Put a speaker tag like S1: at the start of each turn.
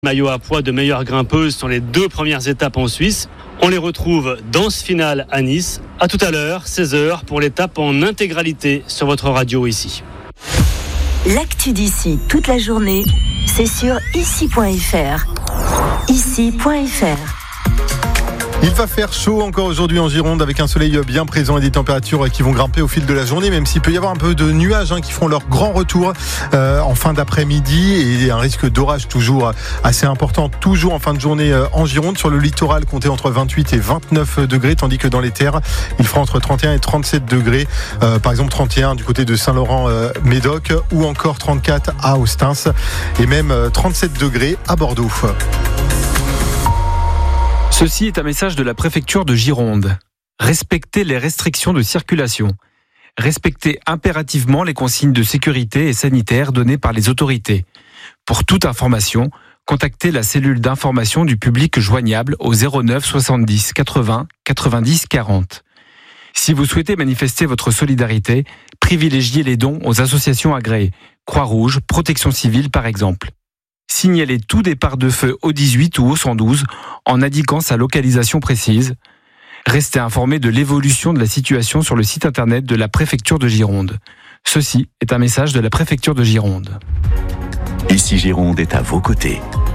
S1: Maillot à poids de meilleure grimpeuse sur les 2 premières étapes en Suisse. On les retrouve dans ce final à Nice. À tout à l'heure, 16h, pour l'étape en intégralité sur votre radio ici.
S2: L'actu d'ici toute la journée, c'est sur ici.fr. Ici.fr.
S3: Il va faire chaud encore aujourd'hui en Gironde avec un soleil bien présent et des températures qui vont grimper au fil de la journée, même s'il peut y avoir un peu de nuages qui feront leur grand retour en fin d'après-midi et un risque d'orage toujours assez important, toujours en fin de journée en Gironde. Sur le littoral, comptez entre 28 et 29 degrés, tandis que dans les terres, il fera entre 31 et 37 degrés. Par exemple 31 du côté de Saint-Laurent-Médoc ou encore 34 à Ostens et même 37 degrés à Bordeaux.
S4: Ceci est un message de la préfecture de Gironde. Respectez les restrictions de circulation. Respectez impérativement les consignes de sécurité et sanitaire données par les autorités. Pour toute information, contactez la cellule d'information du public joignable au 09 70 80 90 40. Si vous souhaitez manifester votre solidarité, privilégiez les dons aux associations agréées, Croix-Rouge, Protection civile par exemple. Signalez tout départ de feu au 18 ou au 112 en indiquant sa localisation précise. Restez informé de l'évolution de la situation sur le site internet de la préfecture de Gironde. Ceci est un message de la préfecture de Gironde.
S5: Ici Gironde est à vos côtés.